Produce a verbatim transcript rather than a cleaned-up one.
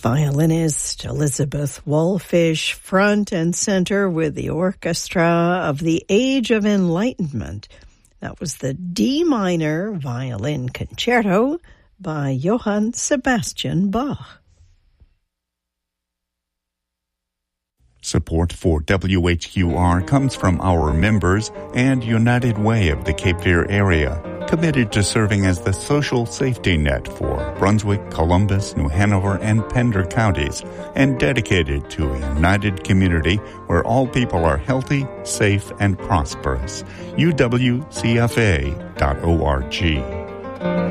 Violinist Elizabeth Wallfish, front and center with the orchestra of the Age of Enlightenment. That was the D minor violin concerto by Johann Sebastian Bach. Support for W H Q R comes from our members and United Way of the Cape Fear area, committed to serving as the social safety net for Brunswick, Columbus, New Hanover, and Pender counties, and dedicated to a united community where all people are healthy, safe, and prosperous. U W C F A dot org.